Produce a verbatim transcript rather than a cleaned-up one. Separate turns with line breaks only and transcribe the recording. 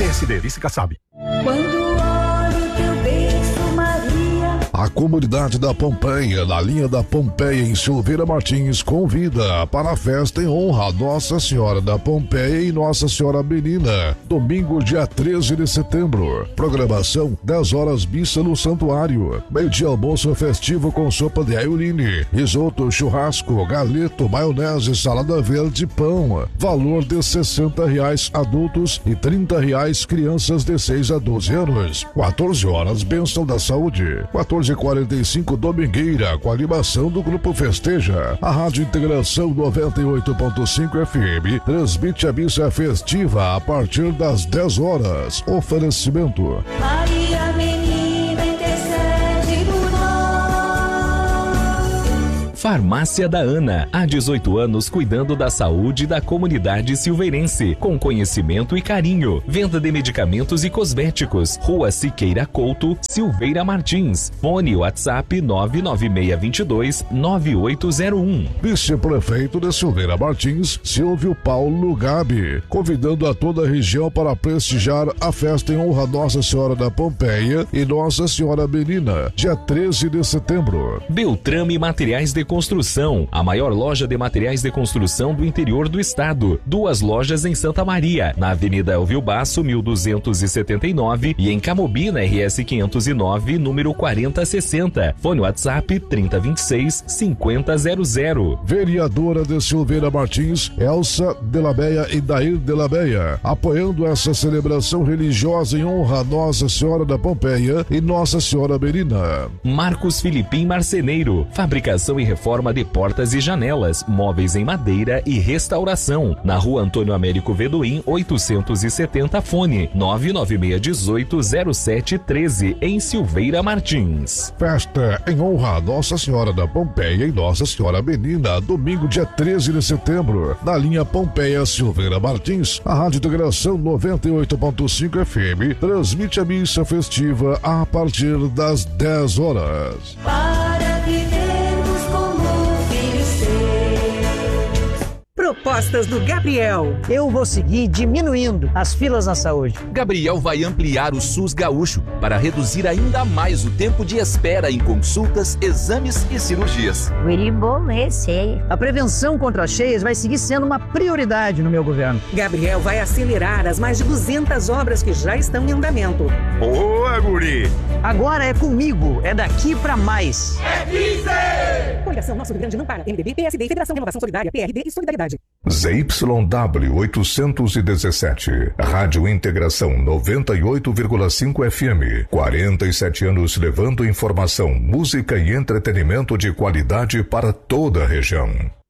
P S D, vice Kassab.
Quando olho teu beijo, Maria.
A comunidade da Pompeia, na linha da Pompeia em Silveira Martins, convida para a festa em honra a Nossa Senhora da Pompeia e Nossa Senhora Menina, domingo, dia treze de setembro. Programação, dez horas missa no santuário. Meio-dia almoço festivo com sopa de aiuline, risoto, churrasco, galeto, maionese, salada verde e pão. Valor de sessenta reais adultos e trinta reais crianças de seis a doze anos. quatorze horas, bênção da saúde. quatorze e quarenta e cinco, domingueira, com a animação do Grupo Festeja. A Rádio Integração noventa e oito ponto cinco F M transmite a missa festiva a partir das dez horas. Oferecimento.
Maria Menina, intercede por nós.
Farmácia da Ana, há dezoito anos cuidando da saúde da comunidade silveirense, com conhecimento e carinho. Venda de medicamentos e cosméticos. Rua Siqueira Couto, Silveira Martins. Fone WhatsApp nove nove seis dois dois nove oito zero um.
Vice-prefeito de Silveira Martins, Silvio Paulo Gabi, convidando a toda a região para prestigiar a festa em honra a Nossa Senhora da Pompeia e Nossa Senhora Menina, dia treze de setembro.
Beltrame Materiais de Construção, a maior loja de materiais de construção do interior do estado. Duas lojas em Santa Maria, na Avenida Elvio Basso, mil duzentos e setenta e nove, e em Camobi, na R S quinhentos e nove, número quarenta sessenta. Fone WhatsApp trinta vinte e seis cinquenta zero zero.
Vereadora de Silveira Martins, Elsa Delabeia e Dair Delabeia, apoiando essa celebração religiosa em honra a Nossa Senhora da Pompeia e Nossa Senhora Menina.
Marcos Filipim Marceneiro, fabricação e reforma de portas e janelas, móveis em madeira e restauração. Na Rua Antônio Américo Vedoim, oitocentos e setenta, fone nove nove seis um oito zero sete um três, em Silveira Martins.
Festa em honra a Nossa Senhora da Pompeia e Nossa Senhora Menina, domingo, dia treze de setembro, na linha Pompeia Silveira Martins. A Rádio Integração noventa e oito ponto cinco F M transmite a missa festiva a partir das dez horas.
Para vivermos como filhos seus.
Propostas do Gabriel.
Eu vou seguir diminuindo as filas na saúde.
Gabriel vai ampliar o SUS Gaúcho para reduzir ainda mais o tempo de espera em consultas, exames e cirurgias.
Bom esse, hein?
A prevenção contra as cheias vai seguir sendo uma prioridade no meu governo.
Gabriel vai acelerar as mais de duzentas obras que já estão em andamento.
Boa, guri!
Agora é comigo, é daqui pra mais.
É Vice! Coligação Nosso Rio Grande não para. M D B, P S D, Federação Renovação Solidária, P R D e Solidariedade.
Z Y W oitocentos e dezessete, Rádio Integração noventa e oito vírgula cinco F M, quarenta e sete anos levando informação, música e entretenimento de qualidade para toda a região.